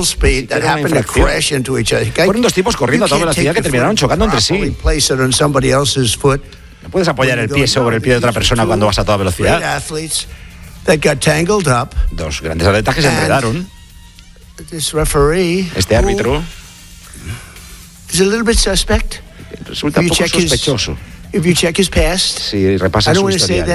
speed that happened to crash into each other. Fueron dos tipos corriendo a toda velocidad que terminaron chocando entre sí. No puedes apoyar el pie sobre el pie de otra persona cuando vas a toda velocidad. Dos grandes atletas que se enredaron. Este árbitro resulta un poco sospechoso. Si repasas su historial.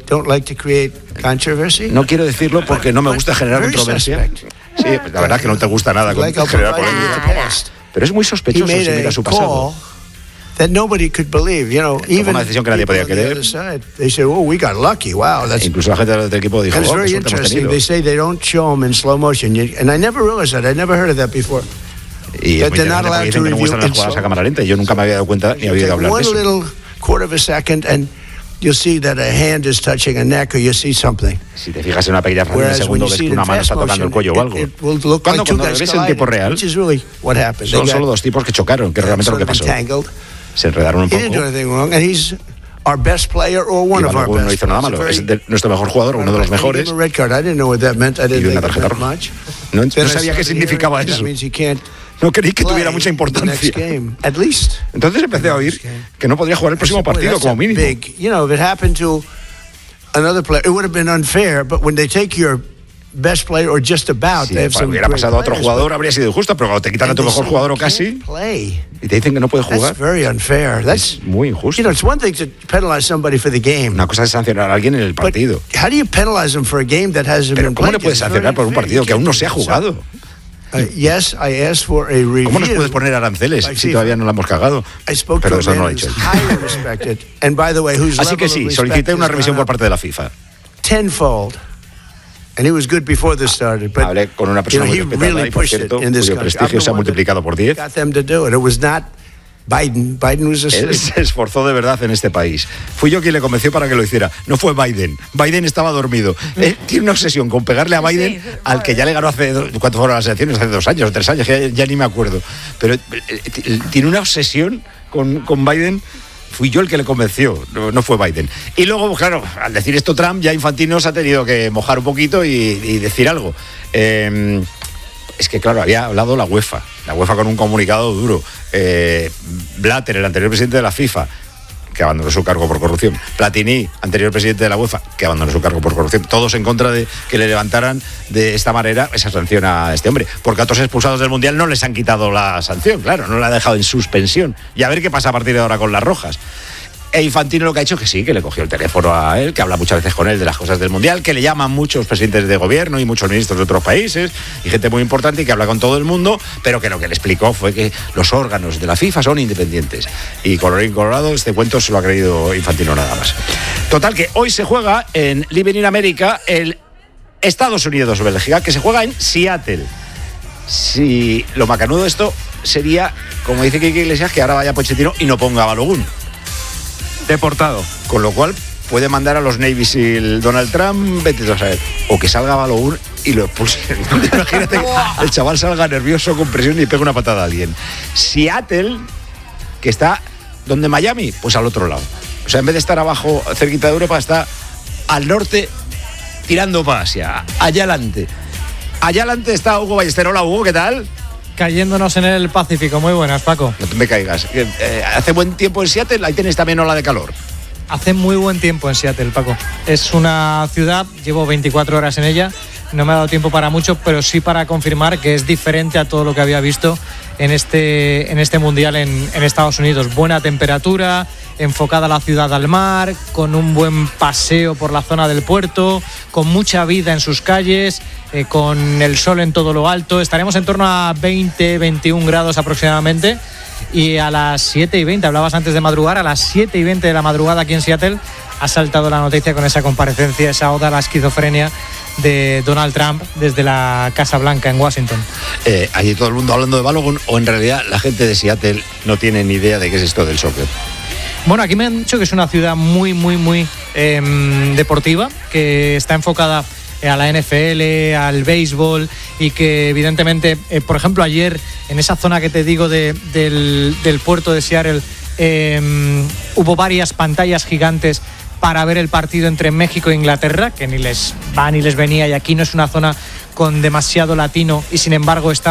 No quiero decirlo porque no me gusta generar controversia. Sí, la verdad es que no te gusta nada generar polémica. Pero es muy sospechoso si mira su pasado. Tomó una decisión que nadie podía creer. Incluso la gente del equipo dijo, oh, qué suerte hemos tenido. Y es muy interesante porque dicen que no muestran las jugadas a cámara lenta. Y yo nunca me había dado cuenta ni había oído hablar de eso. Si te fijas en una pequeña fracción de segundo, ves que una mano está tocando el cuello o algo. Cuando lo ves en tiempo real, son solo dos tipos que chocaron, que es realmente lo que pasó. Se enredaron un poco. Y Balogun no hizo nada malo. Es nuestro mejor jugador, uno de los mejores. Y una tarjeta roja. No sabía qué significaba eso. No creí que tuviera mucha importancia. Entonces empecé a oír que no podría jugar el próximo partido, como mínimo. Si hubiera pasado a otro jugador habría sido injusto, pero cuando te quitan a tu mejor jugador o casi y te dicen que no puede jugar, es muy injusto. Una cosa es sancionar a alguien en el partido, pero ¿cómo le puedes sancionar por un partido que aún no se ha jugado? ¿Cómo nos puedes poner aranceles si todavía no la hemos cagado? Pero eso no lo ha hecho él. Así que sí, solicité una revisión por parte de la FIFA. Hablé con una persona muy respetada y, por cierto, cuyo prestigio se ha multiplicado por 10. Él se esforzó de verdad en este país. Fui yo quien le convenció para que lo hiciera. No fue Biden. Biden estaba dormido. Él tiene una obsesión con pegarle a Biden, al que ya le ganó hace... ¿Cuánto fueron las elecciones? Hace 2 años o 3 años, ya ni me acuerdo. Pero tiene una obsesión con Biden. Fui yo el que le convenció, no fue Biden. Y luego, claro, al decir esto Trump, ya Infantino se ha tenido que mojar un poquito y decir algo. Es que, claro, había hablado la UEFA con un comunicado duro. Blatter, el anterior presidente de la FIFA, que abandonó su cargo por corrupción. Platini, anterior presidente de la UEFA, que abandonó su cargo por corrupción. Todos en contra de que le levantaran de esta manera esa sanción a este hombre. Porque a otros expulsados del Mundial no les han quitado la sanción, claro, no la ha dejado en suspensión. Y a ver qué pasa a partir de ahora con las rojas. E Infantino lo que ha hecho es que sí, que le cogió el teléfono a él, que habla muchas veces con él de las cosas del Mundial, que le llaman muchos presidentes de gobierno y muchos ministros de otros países y gente muy importante y que habla con todo el mundo, pero que lo que le explicó fue que los órganos de la FIFA son independientes. Y colorín colorado, este cuento se lo ha creído Infantino nada más. Total, que hoy se juega en Living in America el Estados Unidos-Bélgica, que se juega en Seattle. Si lo macanudo de esto sería, como dice Quique Iglesias, que ahora vaya Pochettino y no ponga a Balogun. Deportado. Con lo cual puede mandar a los Navy SEAL Donald Trump, vete a saber. O que salga Balogun y lo expulsen. Imagínate que el chaval salga nervioso, con presión y pega una patada a alguien. Seattle, que está donde Miami, pues al otro lado. O sea, en vez de estar abajo, cerquita de Europa, está al norte, tirando para Asia. Allá adelante. Allá adelante está Hugo Ballester. Hola, Hugo, ¿qué tal? Cayéndonos en el Pacífico. Muy buenas, Paco. No te me caigas. Hace buen tiempo en Seattle, ahí tenéis también ola de calor. Hace muy buen tiempo en Seattle, Paco. Es una ciudad, llevo 24 horas en ella, no me ha dado tiempo para mucho, pero sí para confirmar que es diferente a todo lo que había visto en este Mundial en Estados Unidos. Buena temperatura, enfocada la ciudad al mar, con un buen paseo por la zona del puerto, con mucha vida en sus calles, con el sol en todo lo alto. Estaremos en torno a 20-21 grados aproximadamente. Y a las 7:20, hablabas antes de madrugar, a las 7:20 de la madrugada aquí en Seattle ha saltado la noticia con esa comparecencia, esa oda a la esquizofrenia de Donald Trump desde la Casa Blanca en Washington. Allí todo el mundo hablando de Balogun, o en realidad la gente de Seattle no tiene ni idea de qué es esto del soccer. Bueno, aquí me han dicho que es una ciudad muy deportiva, que está enfocada a la NFL, al béisbol, y que evidentemente, por ejemplo, ayer en esa zona que te digo del puerto de Seattle, hubo varias pantallas gigantes para ver el partido entre México e Inglaterra, que ni les va ni les venía, y aquí no es una zona con demasiado latino y sin embargo está